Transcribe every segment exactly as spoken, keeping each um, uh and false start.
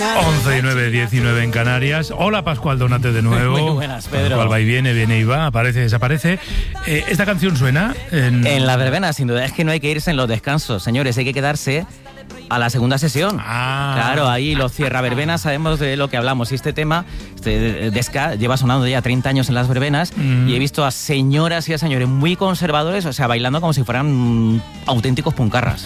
once y nueve, diecinueve en Canarias. Hola, Pascual Donate de nuevo. Muy buenas, Pedro. Pascual va y viene, viene y va, aparece, desaparece. Eh, ¿Esta canción suena? En... en la verbena, sin duda. Es que no hay que irse en los descansos, señores. Hay que quedarse a la segunda sesión. Ah. Claro, ahí los cierraverbenas sabemos de lo que hablamos. Y este tema, este de ska, lleva sonando ya treinta años en las verbenas mm. y he visto a señoras y a señores muy conservadores, o sea, bailando como si fueran mm, auténticos puncarras.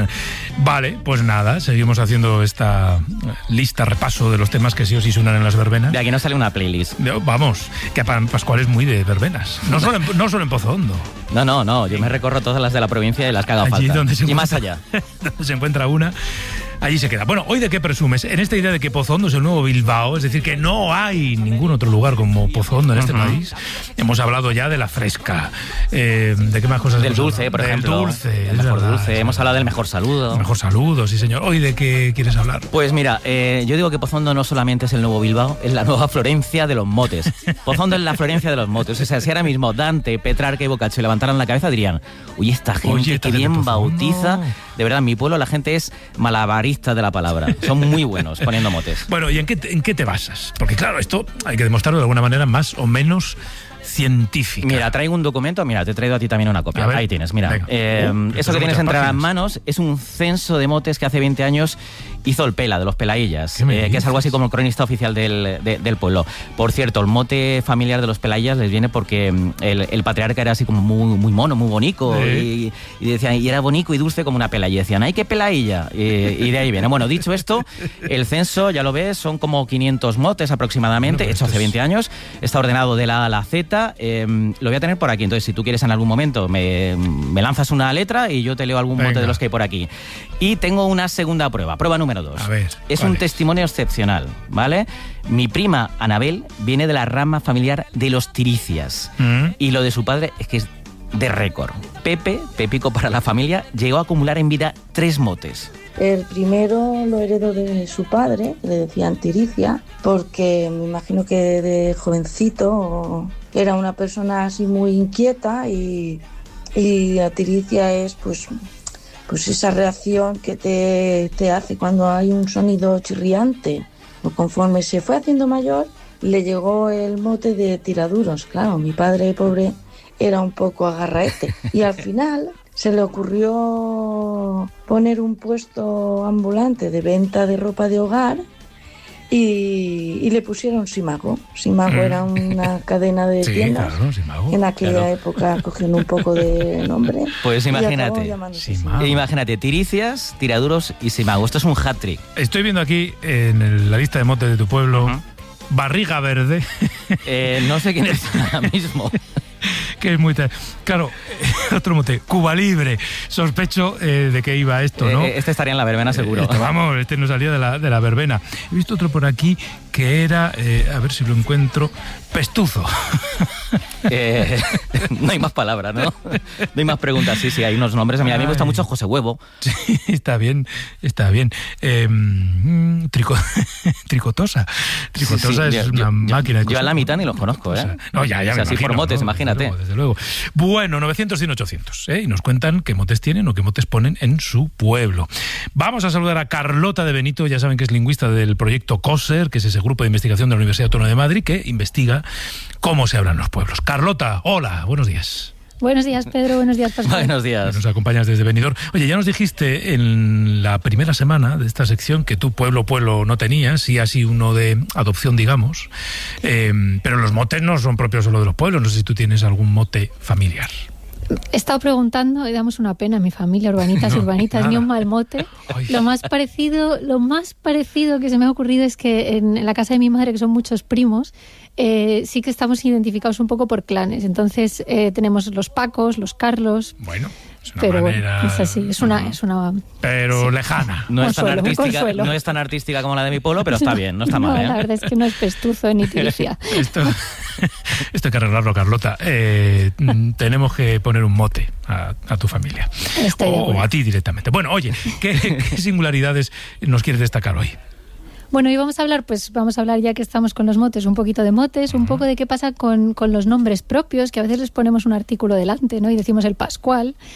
Vale, pues nada, seguimos haciendo esta lista, repaso de los temas que sí o sí suenan en las verbenas. De aquí nos sale una playlist. Vamos, que Pascual es muy de verbenas. No solo en, no solo en Pozo Hondo. No, no, no, yo me recorro todas las de la provincia y las que haga Allí falta. Donde se y encuentra, más allá. Donde se encuentra una, allí se queda. Bueno, ¿hoy de qué presumes? En esta idea de que Pozo Hondo es el nuevo Bilbao, es decir, que no hay ningún otro lugar como Pozo Hondo en este uh-huh. país. Hemos hablado ya de la fresca. Eh, ¿De qué más cosas? Del dulce, por del ejemplo. Dulce, el mejor verdad, dulce. Hemos hablado del mejor saludo. El mejor saludo, sí señor. ¿Hoy de qué quieres hablar? Pues mira, eh, yo digo que Pozo Hondo no solamente es el nuevo Bilbao, es la nueva Florencia de los motes. Pozo Hondo es la Florencia de los motes. O sea, si ahora mismo Dante, Petrarca y Boccaccio levantaran la cabeza, dirían: oye, esta gente Oye, esta que bien gente bautiza. De verdad, en mi pueblo la gente es malabarista de la palabra. Son muy buenos poniendo motes. Bueno, ¿y en qué, en qué te basas? Porque claro, esto hay que demostrarlo de alguna manera más o menos científica. Mira, traigo un documento, mira, te he traído a ti también una copia. Ver, ahí tienes, mira. Eh, uh, eso que tienes entre las manos es un censo de motes que hace veinte años hizo el Pela, de los Pelaillas, eh, que es algo así como el cronista oficial del, de, del pueblo. Por cierto, el mote familiar de los Pelaillas les viene porque el, el patriarca era así como muy, muy mono, muy bonico, sí. y, y decían, y era bonito y dulce como una pela, y decían, ¡ay, qué Pelailla! Y, y de ahí viene. Bueno, dicho esto, el censo, ya lo ves, son como quinientos motes aproximadamente, bueno, hecho hace veinte años, está ordenado de la A a la Z, eh, lo voy a tener por aquí, entonces si tú quieres en algún momento me, me lanzas una letra y yo te leo algún Venga. mote de los que hay por aquí. Y tengo una segunda prueba, prueba número dos. A ver, es un es? testimonio excepcional, ¿vale? Mi prima Anabel viene de la rama familiar de los Tiricias mm. y lo de su padre es que es de récord. Pepe, Pepico para la familia, llegó a acumular en vida tres motes. El primero lo heredó de su padre, le decían Tiricia, porque me imagino que de jovencito era una persona así muy inquieta y, y la tiricia es pues, pues esa reacción que te, te hace cuando hay un sonido chirriante. O conforme se fue haciendo mayor, le llegó el mote de tiraduros. Claro, mi padre pobre era un poco agarraete y al final se le ocurrió poner un puesto ambulante de venta de ropa de hogar y, y le pusieron Simago. Simago mm. era una cadena de sí, tiendas. Claro, Simago, en aquella claro. época cogiendo un poco de nombre. Pues imagínate, Simago. imagínate, Tiricias, Tiraduros y Simago. Esto es un hat-trick. Estoy viendo aquí en el, la lista de motes de tu pueblo, uh-huh. Barriga Verde. Eh, no sé quién es ahora mismo. Que es muy... Claro, otro mote, Cuba Libre. Sospecho eh, de que iba esto, ¿no? Eh, este estaría en la verbena seguro. Este, vamos, este no salía de la, de la verbena. He visto otro por aquí que era, eh, a ver si lo encuentro, Pestuzo. Eh, no hay más palabras, ¿no? No hay más preguntas. Sí, sí, hay unos nombres. A mí, a mí me gusta mucho José Huevo. Sí, está bien, está bien. Eh, trico, tricotosa. Tricotosa sí, sí, es yo, una yo, máquina. Yo, yo a la mitad ni los conozco, ¿eh? No, ya, ya o sea, me así imagino, por motes, ¿no? imagínate. Desde luego, desde luego. Bueno, novecientos, cien, ochocientos, ¿eh? Y nos cuentan qué motes tienen o qué motes ponen en su pueblo. Vamos a saludar a Carlota de Benito, ya saben que es lingüista del proyecto COSER, que es ese grupo de investigación de la Universidad Autónoma de Madrid que investiga cómo se hablan los pueblos. Carlota, hola, buenos días. Buenos días, Pedro. Buenos días, Pascual. Buenos días. Nos acompañas desde Benidorm. Oye, ya nos dijiste en la primera semana de esta sección que tú pueblo, pueblo no tenías, sí así uno de adopción, digamos. Eh, pero los motes no son propios solo de los pueblos. No sé si tú tienes algún mote familiar. He estado preguntando y damos una pena a mi familia, urbanitas y no, urbanitas, nada. Ni un mal mote. Ay. Lo más parecido, lo más parecido que se me ha ocurrido es que en, en la casa de mi madre, que son muchos primos, eh, sí que estamos identificados un poco por clanes. Entonces eh, tenemos los Pacos, los Carlos. Bueno, es una pero manera... bueno, es así, es una... Uh-huh. Es una pero sí. lejana. No es, consuelo, tan artística, no es tan artística como la de mi pueblo, pero está bien, no está no, mal. ¿eh? La verdad es que no es Pestuzo ni Tiricia. Esto, esto hay que arreglarlo, Carlota. Eh, tenemos que poner un mote a, a tu familia. O, o a ti directamente. Bueno, oye, ¿qué, qué singularidades nos quieres destacar hoy? Bueno, y vamos a hablar, pues vamos a hablar ya que estamos con los motes, un poquito de motes, uh-huh. un poco de qué pasa con, con los nombres propios, que a veces les ponemos un artículo delante, ¿no? Y decimos el Pascual.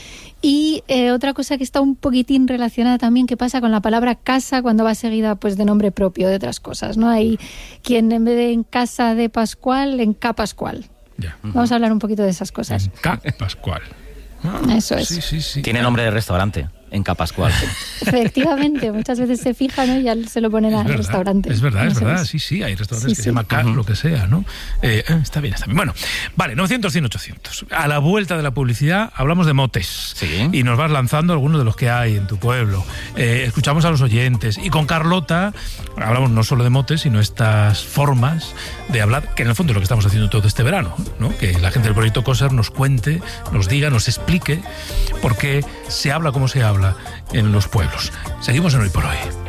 Y eh, otra cosa que está un poquitín relacionada también, que pasa con la palabra casa cuando va seguida pues de nombre propio, de otras cosas, ¿no? Hay quien en vez de en casa de Pascual, en Ca Pascual. Ya. Vamos a hablar un poquito de esas cosas. En Ca Pascual. Ah, Eso es. Sí, sí, sí. Tiene nombre de restaurante, en Ca Pascual. Efectivamente, muchas veces se fijan, ¿no? Y ya se lo ponen al restaurante. Es verdad, es Eso verdad. es. Sí, sí, hay restaurantes Sí, que sí. se llama Ca, Uh-huh. lo que sea, ¿no? Eh, está bien, está bien. Bueno, vale, novecientos, cien, ochocientos. A la vuelta de la publicidad hablamos de motes. Sí. Y nos vas lanzando algunos de los que hay en tu pueblo. Eh, escuchamos a los oyentes. Y con Carlota hablamos no solo de motes, sino estas formas de hablar, que en el fondo es lo que estamos haciendo todo este verano, ¿no? Que la gente del proyecto COSER nos cuente, nos diga, nos explique por qué se habla como se habla en los pueblos. Seguimos en Hoy por Hoy.